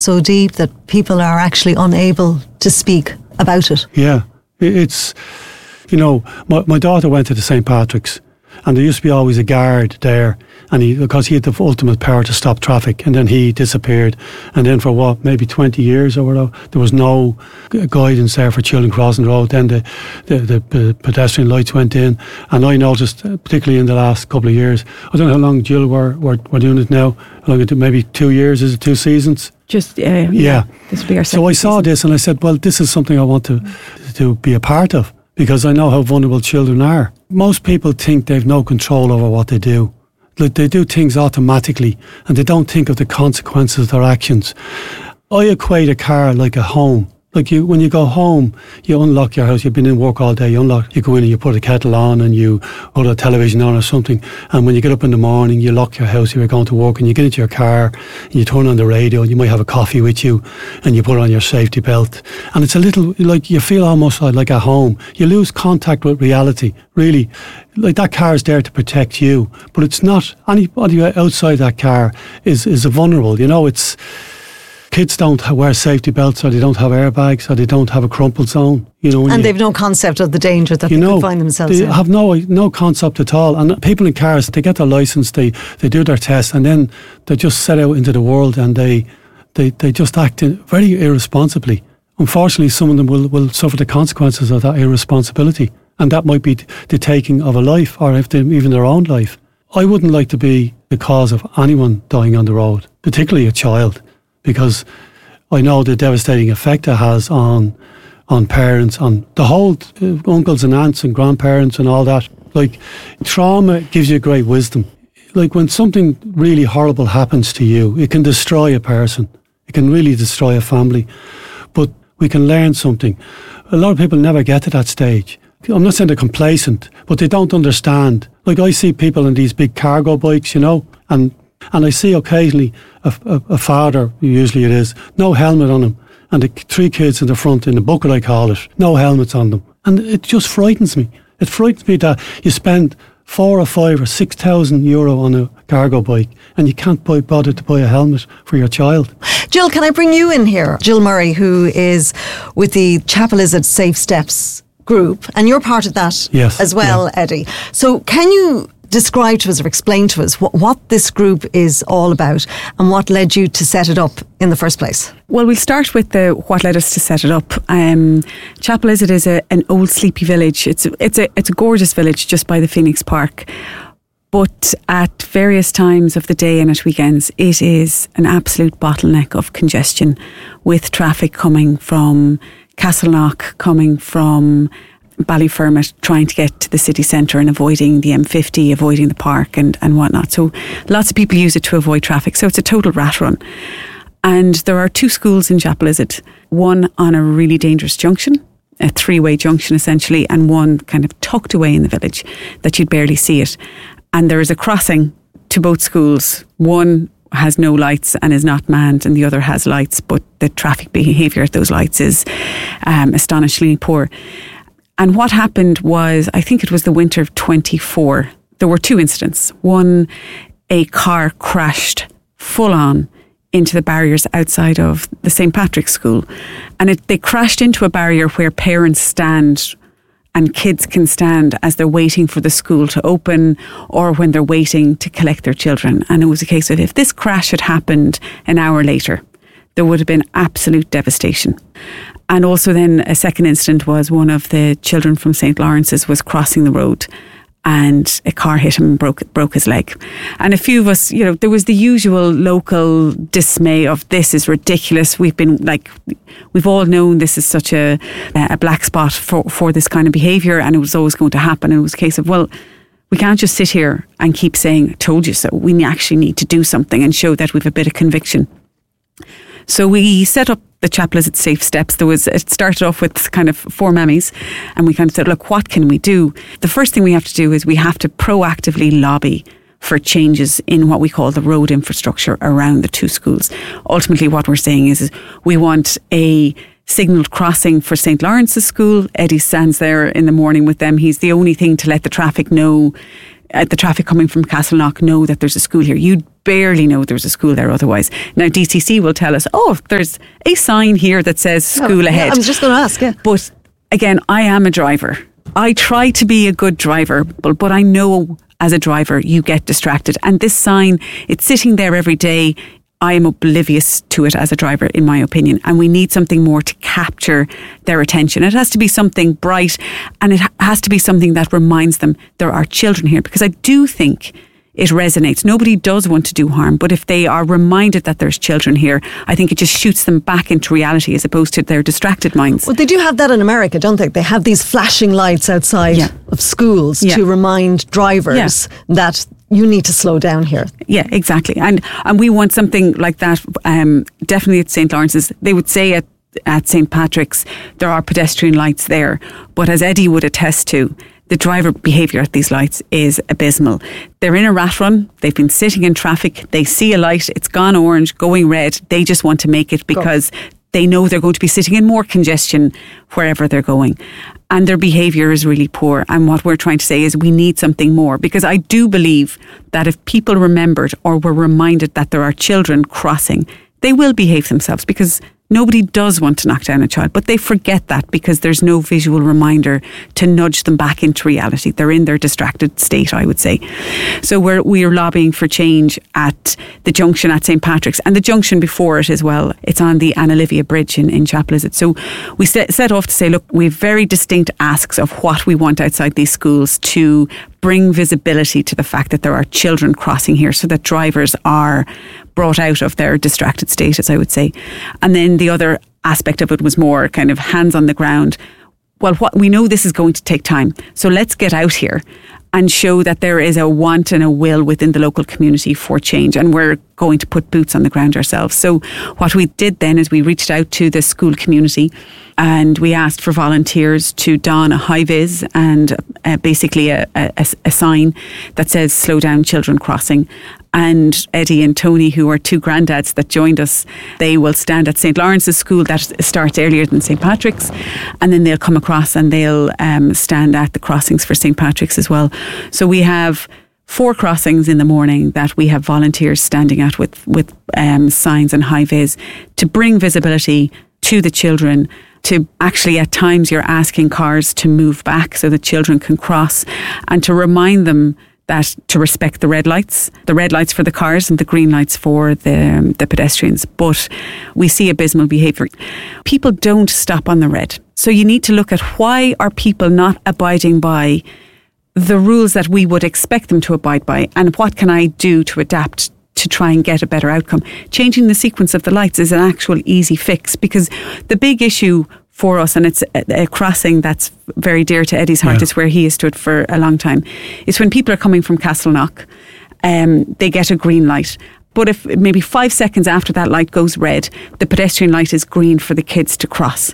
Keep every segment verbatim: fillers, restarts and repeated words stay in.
so deep that people are actually unable to speak about it. Yeah, it's, you know, my, my daughter went to the Saint Patrick's, and there used to be always a guard there, and he, because he had the ultimate power to stop traffic, and then he disappeared, and then for what, maybe twenty years or whatever, there was no guidance there for children crossing the road. Then the, the, the pedestrian lights went in, and I noticed, particularly in the last couple of years, I don't know how long, Jill, we're, we're, we're doing it now, how long, maybe two years, is it two seasons? Just, uh, yeah. yeah. This will be our so I saw season. this and I said, well, this is something I want to, to be a part of, because I know how vulnerable children are. Most people think they've no control over what they do. Like, they do things automatically and they don't think of the consequences of their actions. I equate a car like a home. Like, you, when you go home, you unlock your house. You've been in work all day. You unlock. You go in and you put a kettle on and you put a television on or something. And when you get up in the morning, you lock your house. You're going to work and you get into your car and you turn on the radio. And you might have a coffee with you and you put on your safety belt. And it's a little like you feel almost like, like at home. You lose contact with reality. Really, like, that car is there to protect you, but it's not. Anybody outside that car is is vulnerable. You know, it's. Kids don't wear safety belts, or they don't have airbags, or they don't have a crumple zone. You know, and you, they've no concept of the danger that you they know, could find themselves they in. have no no concept at all. And people in cars, they get their licence, they, they do their tests, and then they just set out into the world and they they, they just act in very irresponsibly. Unfortunately, some of them will, will suffer the consequences of that irresponsibility, and that might be the taking of a life, or if they, even their own life. I wouldn't like to be the cause of anyone dying on the road, particularly a child, because I know the devastating effect it has on on parents, on the whole uh, uncles and aunts and grandparents and all that. Like, trauma gives you great wisdom. Like, when something really horrible happens to you, it can destroy a person. It can really destroy a family. But we can learn something. A lot of people never get to that stage. I'm not saying they're complacent, but they don't understand. Like, I see people in these big cargo bikes, you know, and And I see occasionally a, a, a father, usually it is, no helmet on him, and the three kids in the front, in the bucket I call it, no helmets on them. And it just frightens me. It frightens me that you spend four or five or six thousand euro on a cargo bike and you can't buy, bother to buy a helmet for your child. Jill, can I bring you in here? Jill Murray, who is with the Chapel Is at Safe Steps group, and you're part of that yes, as well, yeah. Eddie. So can you describe to us or explain to us what, what this group is all about and what led you to set it up in the first place? Well, we'll start with the what led us to set it up. Um, Chapel Is is a, an old sleepy village. It's a, it's a it's a gorgeous village just by the Phoenix Park. But at various times of the day and at weekends, it is an absolute bottleneck of congestion, with traffic coming from Castleknock, coming from Ballyfermot, trying to get to the city centre and avoiding the M fifty, avoiding the park and, and whatnot. So lots of people use it to avoid traffic. So it's a total rat run. And there are two schools in Chapel Is, one on a really dangerous junction, a three-way junction essentially, and one kind of tucked away in the village that you'd barely see it. And there is a crossing to both schools. One has no lights and is not manned, and the other has lights, but the traffic behaviour at those lights is um, astonishingly poor. And what happened was, I think it was the winter of twenty-four, there were two incidents. One, a car crashed full on into the barriers outside of the Saint Patrick's School. And it, they crashed into a barrier where parents stand and kids can stand as they're waiting for the school to open or when they're waiting to collect their children. And it was a case of, if this crash had happened an hour later, there would have been absolute devastation. And also then a second incident was one of the children from Saint Lawrence's was crossing the road and a car hit him and broke, broke his leg. And a few of us, you know, there was the usual local dismay of, this is ridiculous. We've been like, we've all known this is such a, a black spot for, for this kind of behaviour, and it was always going to happen. And it was a case of, well, we can't just sit here and keep saying, told you so. We actually need to do something and show that we've a bit of conviction. So we set up the Chapel Is at Safe Steps. There was, it started off with kind of four mammies, and we kind of said, look, what can we do? The first thing we have to do is we have to proactively lobby for changes in what we call the road infrastructure around the two schools. Ultimately, what we're saying is, is we want a signalled crossing for Saint Lawrence's School. Eddie stands there in the morning with them. He's the only thing to let the traffic know uh, the traffic coming from Castleknock know that there's a school here. You'd barely know there's a school there otherwise. Now D C C will tell us, oh, there's a sign here that says school oh, ahead. Yeah, I was just going to ask, yeah. But again, I am a driver. I try to be a good driver, but, but I know as a driver you get distracted. And this sign, it's sitting there every day. I am oblivious to it as a driver, in my opinion, and we need something more to capture their attention. It has to be something bright, and it has to be something that reminds them there are children here, because I do think it resonates. Nobody does want to do harm, but if they are reminded that there's children here, I think it just shoots them back into reality as opposed to their distracted minds. Well, they do have that in America, don't they? They have these flashing lights outside yeah. of schools yeah. to remind drivers yeah. that you need to slow down here. Yeah, exactly. And and we want something like that, um, definitely at Saint Lawrence's. They would say at, at Saint Patrick's, there are pedestrian lights there. But as Eddie would attest to, the driver behaviour at these lights is abysmal. They're in a rat run. They've been sitting in traffic. They see a light. It's gone orange, going red. They just want to make it because Go. they know they're going to be sitting in more congestion wherever they're going. And their behaviour is really poor. And what we're trying to say is we need something more, because I do believe that if people remembered or were reminded that there are children crossing, they will behave themselves, because nobody does want to knock down a child, but they forget that because there's no visual reminder to nudge them back into reality. They're in their distracted state, I would say. So we're we're lobbying for change at the junction at Saint Patrick's, and the junction before it as well. It's on the Anna Livia Bridge in, in Chapel, is it? So we set, set off to say, look, we have very distinct asks of what we want outside these schools to bring visibility to the fact that there are children crossing here, so that drivers are brought out of their distracted status, I would say. And then the other aspect of it was more kind of hands on the ground. Well, what we know this is going to take time, so let's get out here and show that there is a want and a will within the local community for change, and we're going to put boots on the ground ourselves. So what we did then is we reached out to the school community and we asked for volunteers to don a high vis and uh, basically a, a, a sign that says slow down children crossing. And Eddie and Tony, who are two granddads that joined us, they will stand at Saint Lawrence's school that starts earlier than Saint Patrick's, and then they'll come across and they'll um, stand at the crossings for Saint Patrick's as well. So we have four crossings in the morning that we have volunteers standing at with, with um, signs and high vis to bring visibility to the children. To actually, at times, you're asking cars to move back so that children can cross, and to remind them that to respect the red lights, the red lights for the cars and the green lights for the, um, the pedestrians. But we see abysmal behaviour. People don't stop on the red. So you need to look at, why are people not abiding by the rules that we would expect them to abide by, and what can I do to adapt to try and get a better outcome? Changing the sequence of the lights is an actual easy fix, because the big issue for us, and it's a, a crossing that's very dear to Eddie's heart, yeah. it's where he has stood for a long time, is when people are coming from Castleknock, um, they get a green light. But if maybe five seconds after that light goes red, the pedestrian light is green for the kids to cross.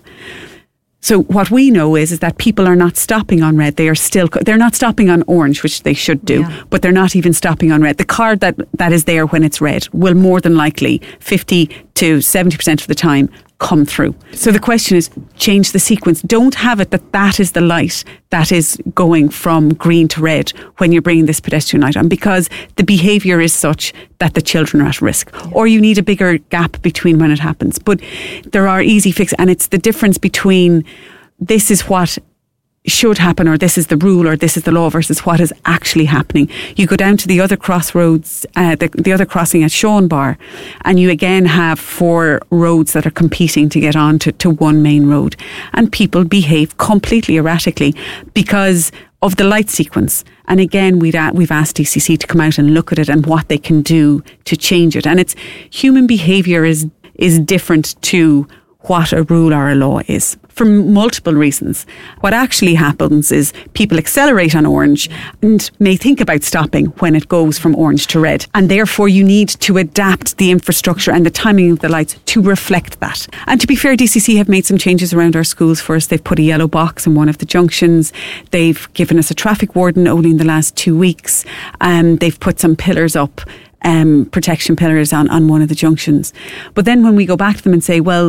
So what we know is, is that people are not stopping on red. They are still, they're not stopping on orange, which they should do, yeah. but they're not even stopping on red. The car that, that is there when it's red will more than likely, fifty to seventy percent of the time, come through. So the question is, change the sequence. Don't have it that that is the light that is going from green to red when you're bringing this pedestrian light on, because the behaviour is such that the children are at risk. Yeah. Or you need a bigger gap between when it happens. But there are easy fixes, and it's the difference between this is what should happen, or this is the rule, or this is the law, versus what is actually happening. You go down to the other crossroads, uh, the, the other crossing at Sean Bar, and you again have four roads that are competing to get on to, to one main road, and people behave completely erratically because of the light sequence. And again, we'd a- we've asked D C C to come out and look at it and what they can do to change it. And it's human behaviour is is different to what a rule or a law is, for multiple reasons. What actually happens is people accelerate on orange and may think about stopping when it goes from orange to red. And therefore you need to adapt the infrastructure and the timing of the lights to reflect that. And to be fair, D C C have made some changes around our schools for us. They've put a yellow box in one of the junctions. They've given us a traffic warden only in the last two weeks. Um, they've put some pillars up, um, protection pillars on, on one of the junctions. But then when we go back to them and say, well,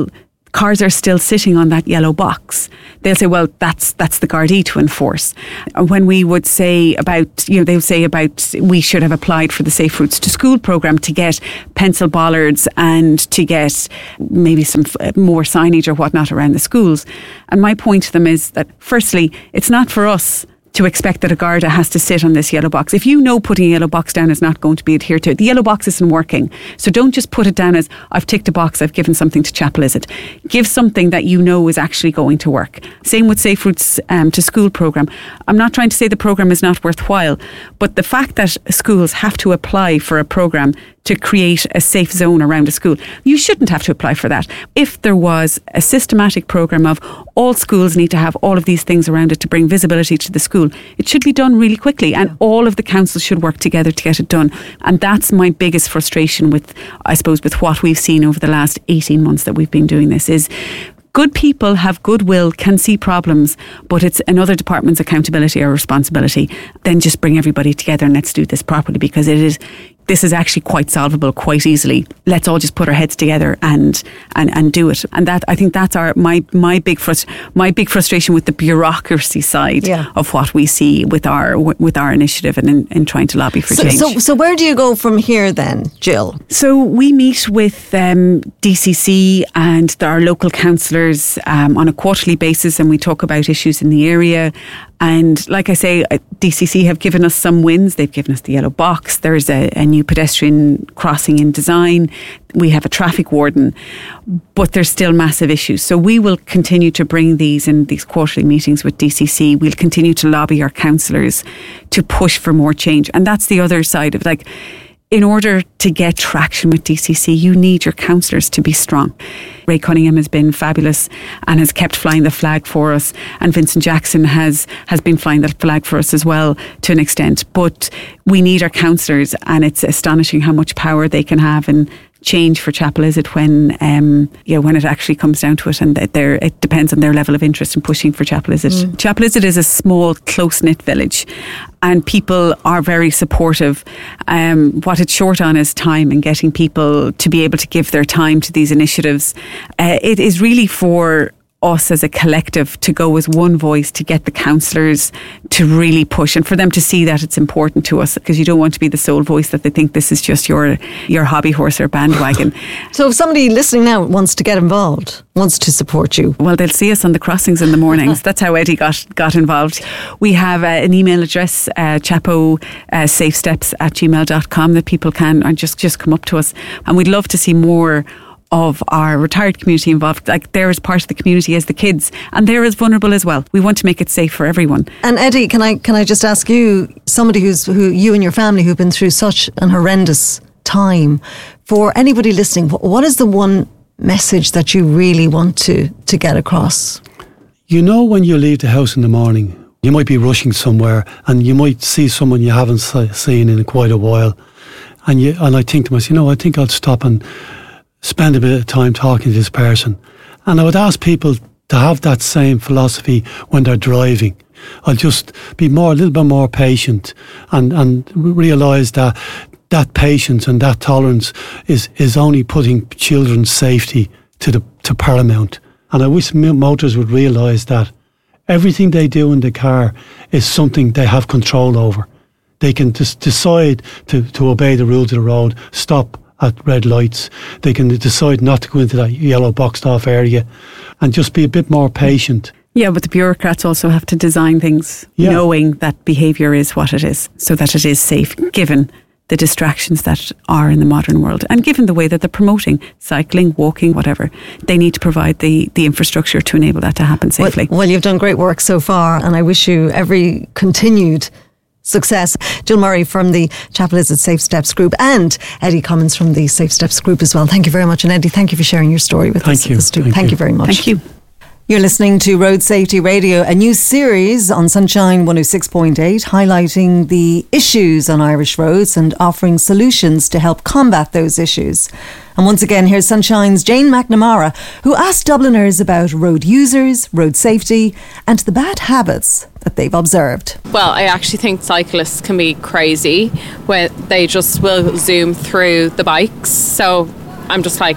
cars are still sitting on that yellow box, they'll say, well, that's that's the Gardaí to enforce. When we would say about, you know, they would say about we should have applied for the Safe Routes to School programme to get pencil bollards and to get maybe some more signage or whatnot around the schools. And my point to them is that, firstly, it's not for us to expect that a Garda has to sit on this yellow box. If you know putting a yellow box down is not going to be adhered to, the yellow box isn't working. So don't just put it down as, I've ticked a box, I've given something to Chapel Is It. Give something that you know is actually going to work. Same with Safe Routes um, to School programme. I'm not trying to say the programme is not worthwhile, but the fact that schools have to apply for a programme to create a safe zone around a school, you shouldn't have to apply for that. If there was a systematic programme of all schools need to have all of these things around it to bring visibility to the school, it should be done really quickly, and all of the councils should work together to get it done. And that's my biggest frustration with, I suppose, with what we've seen over the last eighteen months that we've been doing this is good people have goodwill, can see problems, but it's another department's accountability or responsibility. Then just bring everybody together and let's do this properly, because it is this is actually quite solvable quite easily. Let's all just put our heads together and and, and do it. And that, I think that's our my my big frust- my big frustration with the bureaucracy side yeah. of what we see with our with our initiative and in, in trying to lobby for so, change. So, so where do you go from here then, Jill? So we meet with um, D C C and our local councillors um, on a quarterly basis, and we talk about issues in the area. And like I say, D C C have given us some wins. They've given us the yellow box. There's a, a new pedestrian crossing in design. We have a traffic warden, but there's still massive issues. So we will continue to bring these in these quarterly meetings with D C C. We'll continue to lobby our councillors to push for more change. And that's the other side of, like, in order to get traction with D C C, you need your councillors to be strong. Ray Cunningham has been fabulous and has kept flying the flag for us, and Vincent Jackson has has been flying the flag for us as well to an extent. But we need our councillors, and it's astonishing how much power they can have and change for Chapel Is It when um, yeah, when it actually comes down to it, and there it depends on their level of interest in pushing for Chapel Is It. Mm. Chapel Is It is a small, close-knit village, and people are very supportive. Um, what it's short on is time and getting people to be able to give their time to these initiatives. Uh, it is really for us as a collective to go as one voice, to get the councillors to really push, and for them to see that it's important to us, because you don't want to be the sole voice that they think this is just your your hobby horse or bandwagon. So if somebody listening now wants to get involved, wants to support you, well, they'll see us on the crossings in the mornings. That's how Eddie got got involved. We have uh, an email address, uh, chapo uh, safe steps at gmail dot com, that people can or just just come up to us, and we'd love to see more of our retired community involved. Like, they're as part of the community as the kids, and they're as vulnerable as well. We want to make it safe for everyone. And Eddie, can I can I just ask you, somebody who's who you and your family who've been through such an horrendous time, for anybody listening, what is the one message that you really want to to get across? You know, when you leave the house in the morning, you might be rushing somewhere, and you might see someone you haven't seen in quite a while, and you and I think to myself, you know, I think I'll stop and spend a bit of time talking to this person. And I would ask people to have that same philosophy when they're driving. I'll just be more, a little bit more patient, and, and realise that that patience and that tolerance is, is only putting children's safety to the to paramount. And I wish motors would realise that everything they do in the car is something they have control over. They can just decide to, to obey the rules of the road, stop at red lights. They can decide not to go into that yellow boxed off area, and just be a bit more patient. Yeah, but the bureaucrats also have to design things yeah. knowing that behaviour is what it is, so that it is safe, given the distractions that are in the modern world, and given the way that they're promoting cycling, walking, whatever. They need to provide the, the infrastructure to enable that to happen safely. Well, well, you've done great work so far, and I wish you every continued success. Jill Murray from the Chapel Is It Safe Steps group, and Eddie Cummins from the Safe Steps group as well. Thank you very much. And Eddie, thank you for sharing your story with thank us. You. This too. Thank, thank you. you very much. Thank you. You're listening to Road Safety Radio, a new series on Sunshine one oh six point eight, highlighting the issues on Irish roads and offering solutions to help combat those issues. And once again, here's Sunshine's Jane McNamara, who asked Dubliners about road users, road safety, and the bad habits that they've observed. Well, I actually think cyclists can be crazy when they just will zoom through the bikes. So I'm just like,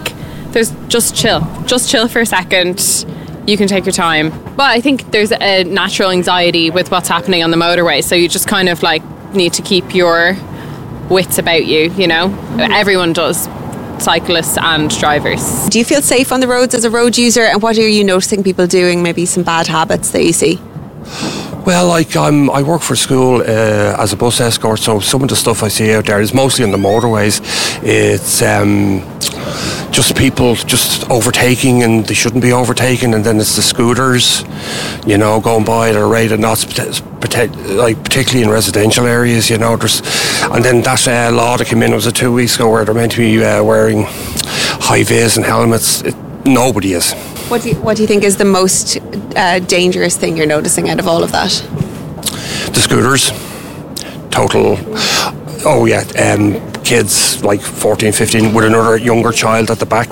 There's just chill. Just chill for a second. You can take your time. But I think there's a natural anxiety with what's happening on the motorway, so you just kind of like need to keep your wits about you, you know? Mm-hmm. Everyone does, cyclists and drivers. Do you feel safe on the roads as a road user, and what are you noticing people doing, maybe some bad habits that you see? Well, like I'm, I work for school uh, as a bus escort, so some of the stuff I see out there is mostly on the motorways. It's um, just people just overtaking, and they shouldn't be overtaking, and then it's the scooters, you know, going by at a rate of knots, like particularly in residential areas, you know. There's, and then that uh, law that came in, was it two weeks ago, where they're meant to be uh, wearing high vis and helmets. It, nobody is. What do you, what do you think is the most uh, dangerous thing you're noticing out of all of that? The scooters. Total. Oh yeah, um, kids like fourteen, fifteen with another younger child at the back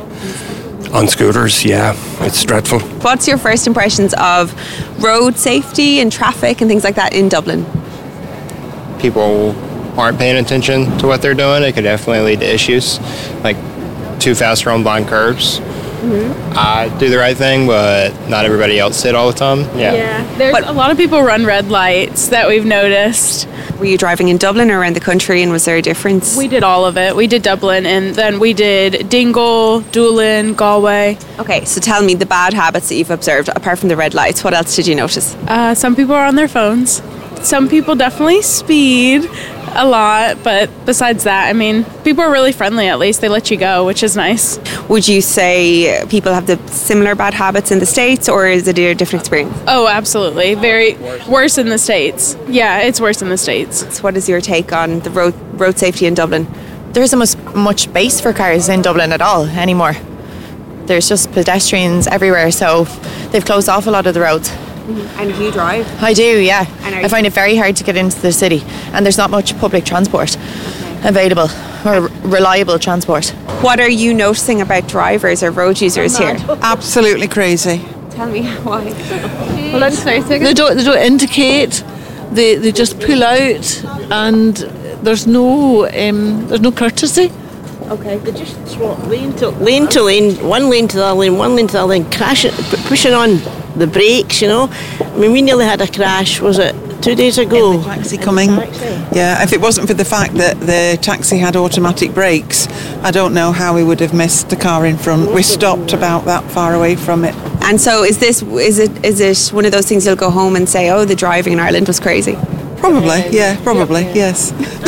on scooters. Yeah, it's dreadful. What's your first impressions of road safety and traffic and things like that in Dublin? People aren't paying attention to what they're doing. It could definitely lead to issues, like too fast around blind curves. Mm-hmm. I do the right thing, but not everybody else did all the time. Yeah. Yeah. There's but, a lot of people run red lights that we've noticed. Were you driving in Dublin or around the country, and was there a difference? We did all of it. We did Dublin, and then we did Dingle, Doolin, Galway. Okay, so tell me the bad habits that you've observed, apart from the red lights. What else did you notice? Uh, some people are on their phones. Some people definitely speed a lot, but besides that, I mean, people are really friendly. At least they let you go, which is nice. Would you say people have the similar bad habits in the States, or is it a different experience? Oh, absolutely. Very worse in the States. Yeah, it's worse in the States. So what is your take on the road road safety in Dublin? There isn't much, much space for cars in Dublin at all anymore. There's just pedestrians everywhere, so they've closed off a lot of the roads. Mm-hmm. And do you drive? I do, yeah. I find it very hard to get into the city, and there's not much public transport okay. available, or reliable transport. What are you noticing about drivers or road users here? Absolutely crazy. Tell me why. Well, let's say they don't they don't indicate. They they just pull out, and there's no um, there's no courtesy. Okay. They just swap lane to lane to lane, one lane to the other lane, one lane to the other lane, crashing, pushing on the brakes, you know. I mean, we nearly had a crash, was it two days ago? In the taxi coming. Taxi. Yeah, if it wasn't for the fact that the taxi had automatic brakes, I don't know how we would have missed the car in front. We stopped about that far away from it. And so is this, is it, is it one of those things you'll go home and say, oh, the driving in Ireland was crazy? Probably, yeah, probably, yes.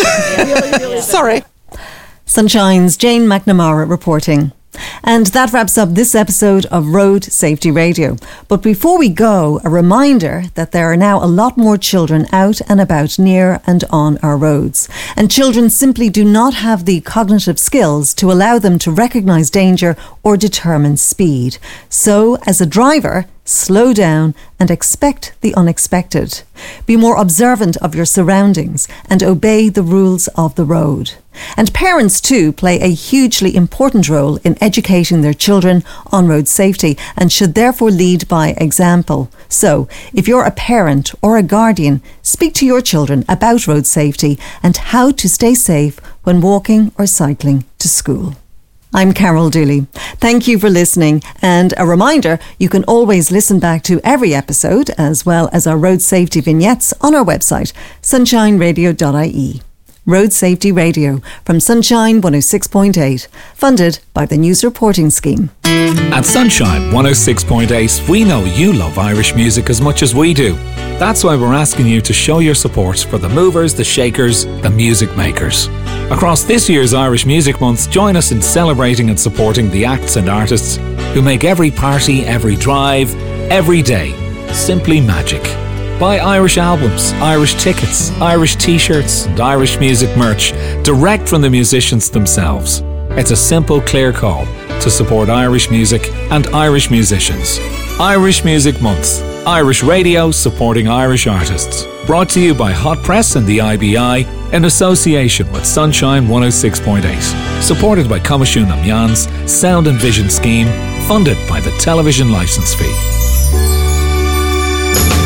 Sorry. Sunshine's Jane McNamara reporting. And that wraps up this episode of Road Safety Radio. But before we go, a reminder that there are now a lot more children out and about near and on our roads. And children simply do not have the cognitive skills to allow them to recognise danger or determine speed. So, as a driver, slow down and expect the unexpected. Be more observant of your surroundings and obey the rules of the road. And parents too play a hugely important role in educating their children on road safety and should therefore lead by example. So, if you're a parent or a guardian, speak to your children about road safety and how to stay safe when walking or cycling to school. I'm Carol Dooley. Thank you for listening, and a reminder, you can always listen back to every episode as well as our road safety vignettes on our website, sunshine radio dot I E. Road Safety Radio from Sunshine one oh six point eight, funded by the News Reporting Scheme. At Sunshine one oh six point eight, we know you love Irish music as much as we do. That's why we're asking you to show your support for the movers, the shakers, the music makers. Across this year's Irish Music Month, join us in celebrating and supporting the acts and artists who make every party, every drive, every day simply magic. Buy Irish albums, Irish tickets, Irish t-shirts and Irish music merch direct from the musicians themselves. It's a simple, clear call to support Irish music and Irish musicians. Irish Music Month. Irish radio supporting Irish artists. Brought to you by Hot Press and the I B I in association with Sunshine one oh six point eight. Supported by Comisiún na Meán's Sound and Vision Scheme, funded by the Television Licence Fee. The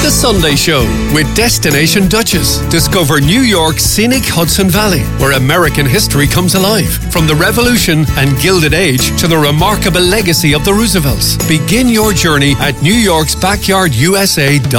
The Sunday Show with Destination Duchess. Discover New York's scenic Hudson Valley, where American history comes alive. From the Revolution and Gilded Age to the remarkable legacy of the Roosevelts. Begin your journey at new yorks backyard u s a dot com.